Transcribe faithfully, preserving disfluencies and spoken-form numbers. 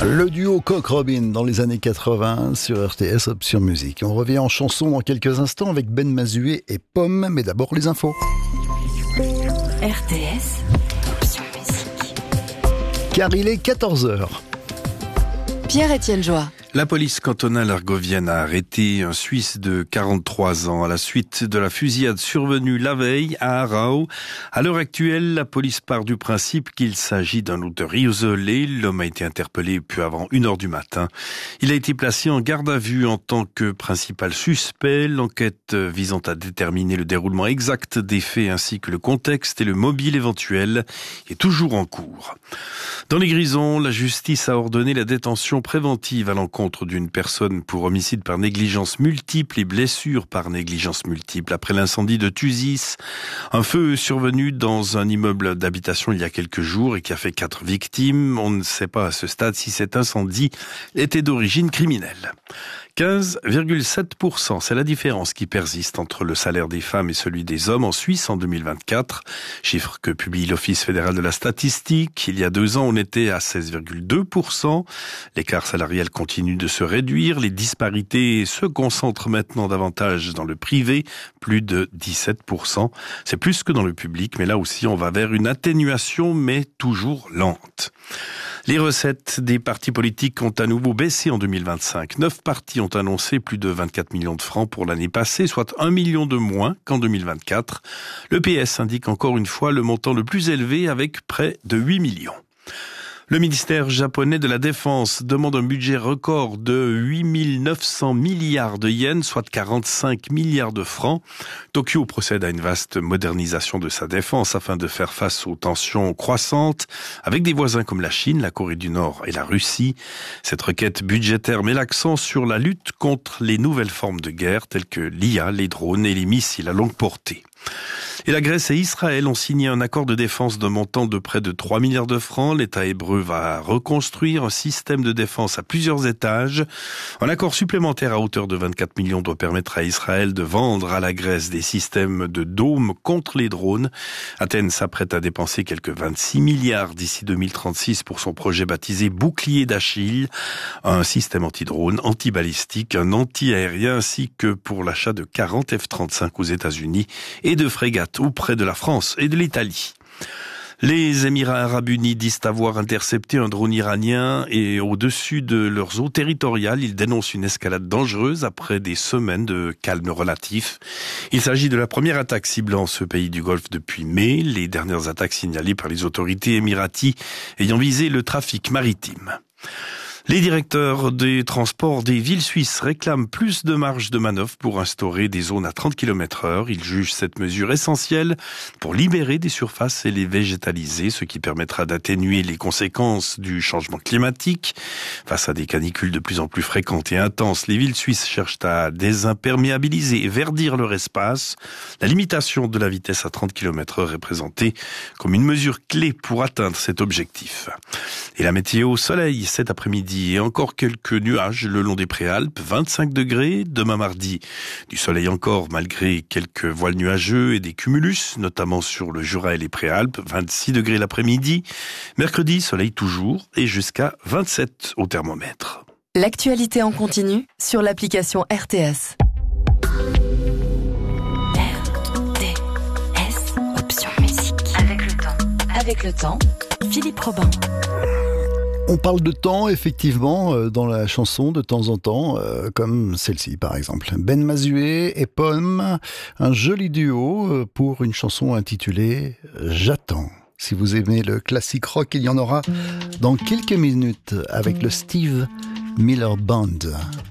Le duo Coq-Robin dans les années quatre-vingts sur R T S Option Musique. On revient en chanson dans quelques instants avec Ben Mazué et Pomme, mais d'abord les infos. R T S Option Musique. Car il est quatorze heures. Pierre-Étienne Joie. La police cantonale argovienne a arrêté un Suisse de quarante-trois ans à la suite de la fusillade survenue la veille à Aarau. À l'heure actuelle, la police part du principe qu'il s'agit d'un auteur isolé. L'homme a été interpellé peu avant une heure du matin. Il a été placé en garde à vue en tant que principal suspect. L'enquête visant à déterminer le déroulement exact des faits ainsi que le contexte et le mobile éventuel est toujours en cours. Dans les Grisons, la justice a ordonné la détention préventive à l'encontre d'une personne pour homicide par négligence multiple et blessure par négligence multiple après l'incendie de Thusis. Un feu survenu dans un immeuble d'habitation il y a quelques jours et qui a fait quatre victimes. On ne sait pas à ce stade si cet incendie était d'origine criminelle. quinze virgule sept pour cent, c'est la différence qui persiste entre le salaire des femmes et celui des hommes en Suisse en deux mille vingt-quatre. Chiffre que publie l'Office fédéral de la statistique. Il y a deux ans, on était à seize virgule deux pour cent. L'écart salarial continue de se réduire. Les disparités se concentrent maintenant davantage dans le privé, plus de dix-sept pour cent. C'est plus que dans le public, mais là aussi, on va vers une atténuation, mais toujours lente. Les recettes des partis politiques ont à nouveau baissé en deux mille vingt-cinq. Neuf partis ont annoncé plus de vingt-quatre millions de francs pour l'année passée, soit un million de moins qu'en deux mille vingt-quatre. Le P S indique encore une fois le montant le plus élevé avec près de huit millions. Le ministère japonais de la Défense demande un budget record de huit mille neuf cents milliards de yens, soit quarante-cinq milliards de francs. Tokyo procède à une vaste modernisation de sa défense afin de faire face aux tensions croissantes avec des voisins comme la Chine, la Corée du Nord et la Russie. Cette requête budgétaire met l'accent sur la lutte contre les nouvelles formes de guerre telles que l'I A, les drones et les missiles à longue portée. Et la Grèce et Israël ont signé un accord de défense d'un montant de près de trois milliards de francs. L'État hébreu va reconstruire un système de défense à plusieurs étages. Un accord supplémentaire à hauteur de vingt-quatre millions doit permettre à Israël de vendre à la Grèce des systèmes de dômes contre les drones. Athènes s'apprête à dépenser quelques vingt-six milliards d'ici deux mille trente-six pour son projet baptisé Bouclier d'Achille, un système anti-drone, anti-balistique, un anti-aérien ainsi que pour l'achat de quarante F trente-cinq aux États-Unis et de frégates auprès de la France et de l'Italie. Les Émirats arabes unis disent avoir intercepté un drone iranien et au-dessus de leurs eaux territoriales, ils dénoncent une escalade dangereuse après des semaines de calme relatif. Il s'agit de la première attaque ciblant ce pays du Golfe depuis mai, les dernières attaques signalées par les autorités émiraties ayant visé le trafic maritime. Les directeurs des transports des villes suisses réclament plus de marge de manœuvre pour instaurer des zones à trente kilomètres heure. Ils jugent cette mesure essentielle pour libérer des surfaces et les végétaliser, ce qui permettra d'atténuer les conséquences du changement climatique. Face à des canicules de plus en plus fréquentes et intenses, les villes suisses cherchent à désimperméabiliser et verdir leur espace. La limitation de la vitesse à trente kilomètres heure est présentée comme une mesure clé pour atteindre cet objectif. Et la météo, soleil cet après-midi. Et encore quelques nuages le long des Préalpes, vingt-cinq degrés. Demain mardi, du soleil encore malgré quelques voiles nuageux et des cumulus, notamment sur le Jura et les Préalpes, vingt-six degrés l'après-midi. Mercredi, soleil toujours et jusqu'à vingt-sept au thermomètre. L'actualité en continu sur l'application R T S. R T S Option Musique. Avec le temps. Avec le temps, Philippe Robin. On parle de temps, effectivement, euh, dans la chanson, de temps en temps, euh, comme celle-ci, par exemple. Ben Mazué et Pomme, un joli duo euh, pour une chanson intitulée « J'attends ». Si vous aimez le classique rock, il y en aura dans quelques minutes avec le Steve Miller Band.